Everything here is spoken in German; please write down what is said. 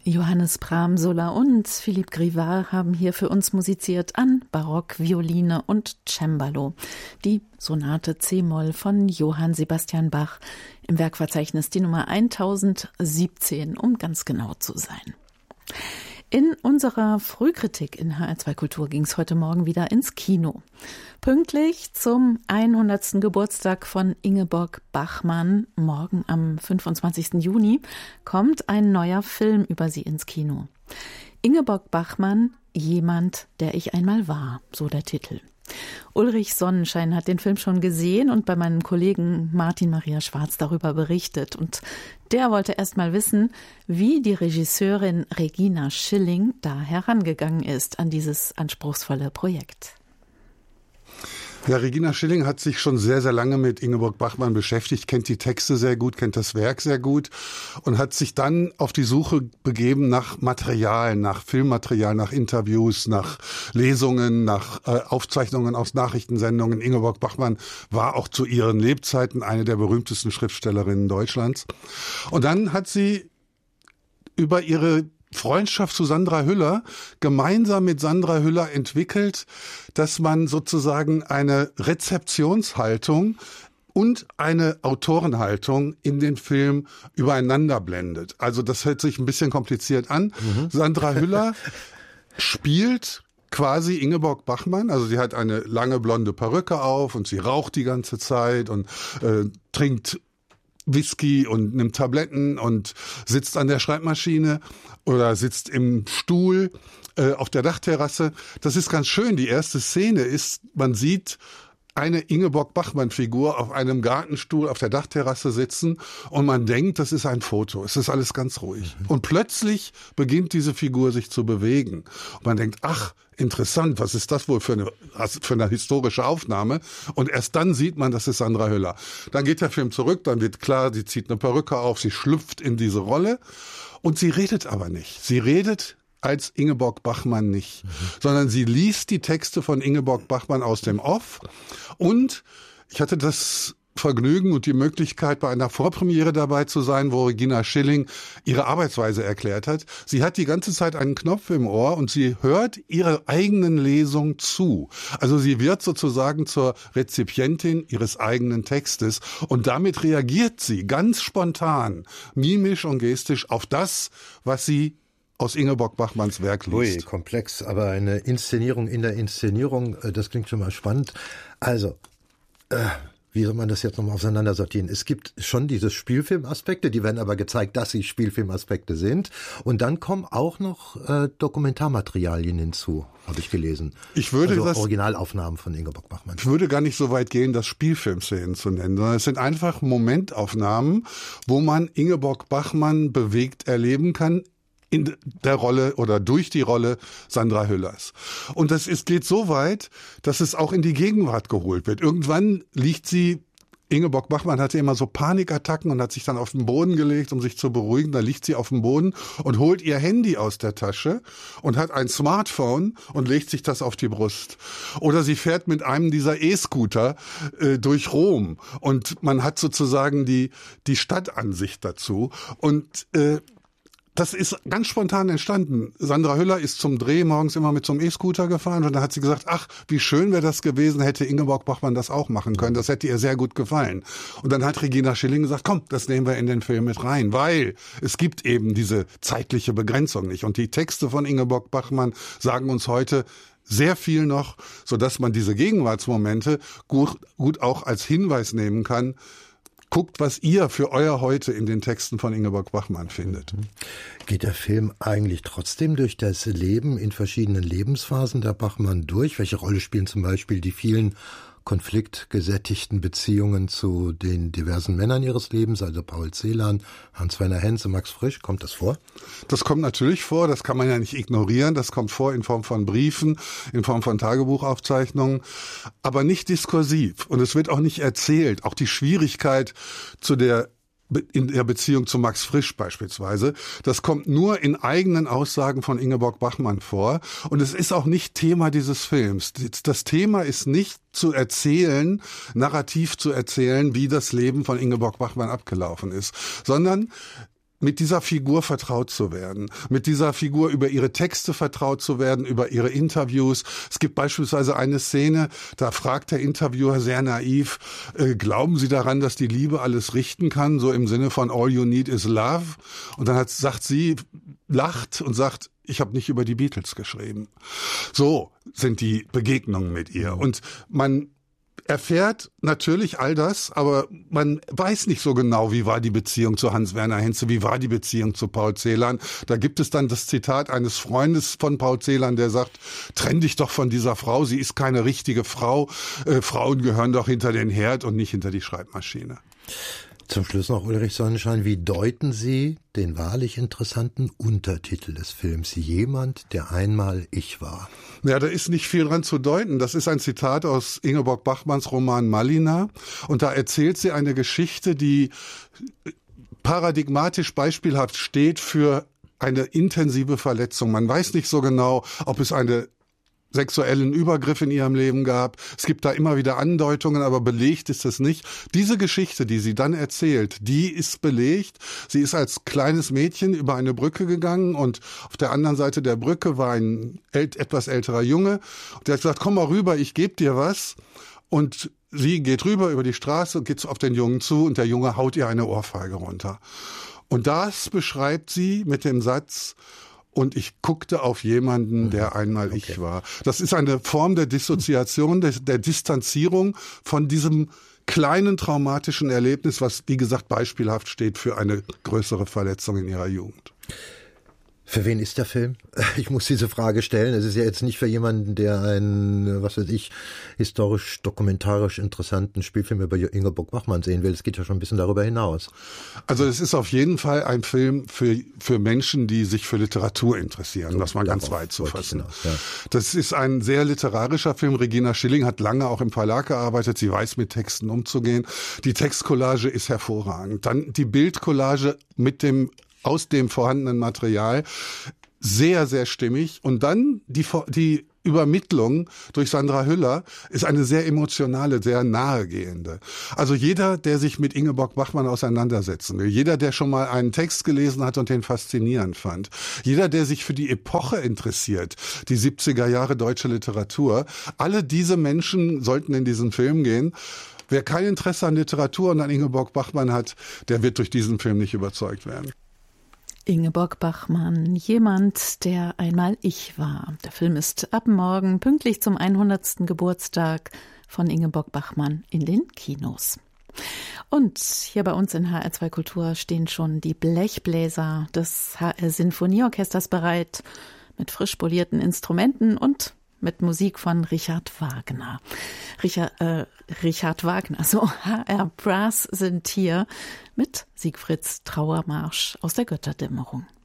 Johannes Pramsola und Philippe Grivard haben hier für uns musiziert an Barock, Violine und Cembalo. Die Sonate C-Moll von Johann Sebastian Bach im Werkverzeichnis die Nummer 1017, um ganz genau zu sein. In unserer Frühkritik in HR2 Kultur ging es heute Morgen wieder ins Kino. Pünktlich zum 100. Geburtstag von Ingeborg Bachmann, morgen am 25. Juni, kommt ein neuer Film über sie ins Kino. Ingeborg Bachmann, jemand, der ich einmal war, so der Titel. Ulrich Sonnenschein hat den Film schon gesehen und bei meinem Kollegen Martin Maria Schwarz darüber berichtet. Und der wollte erst mal wissen, wie die Regisseurin Regina Schilling da herangegangen ist an dieses anspruchsvolle Projekt. Ja, Regina Schilling hat sich schon sehr, sehr lange mit Ingeborg Bachmann beschäftigt, kennt die Texte sehr gut, kennt das Werk sehr gut und hat sich dann auf die Suche begeben nach Material, nach Filmmaterial, nach Interviews, nach Lesungen, nach Aufzeichnungen aus Nachrichtensendungen. Ingeborg Bachmann war auch zu ihren Lebzeiten eine der berühmtesten Schriftstellerinnen Deutschlands. Und dann hat sie über ihre Freundschaft zu Sandra Hüller gemeinsam mit Sandra Hüller entwickelt, dass man sozusagen eine Rezeptionshaltung und eine Autorenhaltung in den Film übereinander blendet. Also das hört sich ein bisschen kompliziert an. Sandra Hüller spielt quasi Ingeborg Bachmann, also sie hat eine lange blonde Perücke auf und sie raucht die ganze Zeit und trinkt Whisky und nimmt Tabletten und sitzt an der Schreibmaschine oder sitzt im Stuhl auf der Dachterrasse. Das ist ganz schön. Die erste Szene ist, man sieht eine Ingeborg Bachmann-Figur auf einem Gartenstuhl auf der Dachterrasse sitzen und man denkt, das ist ein Foto. Es ist alles ganz ruhig. Und plötzlich beginnt diese Figur sich zu bewegen. Und man denkt, ach, interessant, was ist das wohl für eine historische Aufnahme? Und erst dann sieht man, das ist Sandra Hüller. Dann geht der Film zurück, dann wird klar, sie zieht eine Perücke auf, sie schlüpft in diese Rolle und sie redet aber nicht. Sie redet als Ingeborg Bachmann nicht, sondern sie liest die Texte von Ingeborg Bachmann aus dem Off. Und ich hatte das Vergnügen und die Möglichkeit, bei einer Vorpremiere dabei zu sein, wo Regina Schilling ihre Arbeitsweise erklärt hat. Sie hat die ganze Zeit einen Knopf im Ohr und sie hört ihre eigenen Lesung zu. Also sie wird sozusagen zur Rezipientin ihres eigenen Textes und damit reagiert sie ganz spontan, mimisch und gestisch auf das, was sie aus Ingeborg Bachmanns Werk liest. Ui, komplex, aber eine Inszenierung in der Inszenierung, das klingt schon mal spannend. Also, wie soll man das jetzt nochmal auseinandersortieren? Es gibt schon diese Spielfilmaspekte, die werden aber gezeigt, dass sie Spielfilmaspekte sind. Und dann kommen auch noch Dokumentarmaterialien hinzu, habe ich gelesen. Originalaufnahmen von Ingeborg Bachmann. Ich würde gar nicht so weit gehen, das Spielfilmszenen zu nennen, sondern es sind einfach Momentaufnahmen, wo man Ingeborg Bachmann bewegt erleben kann, in der Rolle oder durch die Rolle Sandra Hüllers. Und geht so weit, dass es auch in die Gegenwart geholt wird. Irgendwann liegt sie, Ingeborg Bachmann hatte immer so Panikattacken und hat sich dann auf den Boden gelegt, um sich zu beruhigen. Da liegt sie auf dem Boden und holt ihr Handy aus der Tasche und hat ein Smartphone und legt sich das auf die Brust. Oder sie fährt mit einem dieser E-Scooter durch Rom und man hat sozusagen die Stadtansicht dazu. Und das ist ganz spontan entstanden. Sandra Hüller ist zum Dreh morgens immer mit so einem E-Scooter gefahren und dann hat sie gesagt, ach, wie schön wäre das gewesen, hätte Ingeborg Bachmann das auch machen können. Das hätte ihr sehr gut gefallen. Und dann hat Regina Schilling gesagt, komm, das nehmen wir in den Film mit rein, weil es gibt eben diese zeitliche Begrenzung nicht. Und die Texte von Ingeborg Bachmann sagen uns heute sehr viel noch, sodass man diese Gegenwartsmomente gut auch als Hinweis nehmen kann. Guckt, was ihr für euer Heute in den Texten von Ingeborg Bachmann findet. Geht der Film eigentlich trotzdem durch das Leben in verschiedenen Lebensphasen der Bachmann durch? Welche Rolle spielen zum Beispiel die vielen konfliktgesättigten Beziehungen zu den diversen Männern ihres Lebens, also Paul Celan, Hans-Werner Henze, Max Frisch? Kommt das vor? Das kommt natürlich vor, das kann man ja nicht ignorieren. Das kommt vor in Form von Briefen, in Form von Tagebuchaufzeichnungen, aber nicht diskursiv. Und es wird auch nicht erzählt. Auch die Schwierigkeit in der Beziehung zu Max Frisch beispielsweise. Das kommt nur in eigenen Aussagen von Ingeborg Bachmann vor. Und es ist auch nicht Thema dieses Films. Das Thema ist nicht zu erzählen, narrativ zu erzählen, wie das Leben von Ingeborg Bachmann abgelaufen ist, sondern mit dieser Figur vertraut zu werden, mit dieser Figur über ihre Texte vertraut zu werden, über ihre Interviews. Es gibt beispielsweise eine Szene, da fragt der Interviewer sehr naiv, glauben Sie daran, dass die Liebe alles richten kann, so im Sinne von all you need is love? Und dann sagt sie, lacht und sagt, ich habe nicht über die Beatles geschrieben. So sind die Begegnungen mit ihr. Und man erfährt natürlich all das, aber man weiß nicht so genau, wie war die Beziehung zu Hans-Werner Henze, wie war die Beziehung zu Paul Celan. Da gibt es dann das Zitat eines Freundes von Paul Celan, der sagt, trenn dich doch von dieser Frau, sie ist keine richtige Frau. Frauen gehören doch hinter den Herd und nicht hinter die Schreibmaschine. Zum Schluss noch Ulrich Sonnenschein, wie deuten Sie den wahrlich interessanten Untertitel des Films Jemand, der einmal ich war? Ja, da ist nicht viel dran zu deuten. Das ist ein Zitat aus Ingeborg Bachmanns Roman Malina. Und da erzählt sie eine Geschichte, die paradigmatisch beispielhaft steht für eine intensive Verletzung. Man weiß nicht so genau, ob es eine sexuellen Übergriff in ihrem Leben gab. Es gibt da immer wieder Andeutungen, aber belegt ist es nicht. Diese Geschichte, die sie dann erzählt, die ist belegt. Sie ist als kleines Mädchen über eine Brücke gegangen und auf der anderen Seite der Brücke war ein etwas älterer Junge. Der hat gesagt, komm mal rüber, ich gebe dir was. Und sie geht rüber über die Straße und geht auf den Jungen zu und der Junge haut ihr eine Ohrfeige runter. Und das beschreibt sie mit dem Satz, und ich guckte auf jemanden, der einmal ich war. Das ist eine Form der Dissoziation, der Distanzierung von diesem kleinen traumatischen Erlebnis, was, wie gesagt, beispielhaft steht für eine größere Verletzung in ihrer Jugend. Für wen ist der Film? Ich muss diese Frage stellen. Es ist ja jetzt nicht für jemanden, der einen, was weiß ich, historisch-dokumentarisch interessanten Spielfilm über Ingeborg Bachmann sehen will. Es geht ja schon ein bisschen darüber hinaus. Also es ist auf jeden Fall ein Film für Menschen, die sich für Literatur interessieren, das mal ganz weit zu fassen. Ja. Das ist ein sehr literarischer Film. Regina Schilling hat lange auch im Verlag gearbeitet. Sie weiß, mit Texten umzugehen. Die Textcollage ist hervorragend. Dann die Bildcollage aus dem vorhandenen Material, sehr, sehr stimmig. Und dann die Übermittlung durch Sandra Hüller ist eine sehr emotionale, sehr nahegehende. Also jeder, der sich mit Ingeborg Bachmann auseinandersetzen will, jeder, der schon mal einen Text gelesen hat und den faszinierend fand, jeder, der sich für die Epoche interessiert, die 70er Jahre deutsche Literatur, alle diese Menschen sollten in diesen Film gehen. Wer kein Interesse an Literatur und an Ingeborg Bachmann hat, der wird durch diesen Film nicht überzeugt werden. Ingeborg Bachmann, jemand, der einmal ich war. Der Film ist ab morgen pünktlich zum 100. Geburtstag von Ingeborg Bachmann in den Kinos. Und hier bei uns in HR2 Kultur stehen schon die Blechbläser des HR Sinfonieorchesters bereit, mit frisch polierten Instrumenten und mit Musik von Richard Wagner. Richard Wagner, so HR Brass sind hier mit Siegfrieds Trauermarsch aus der Götterdämmerung.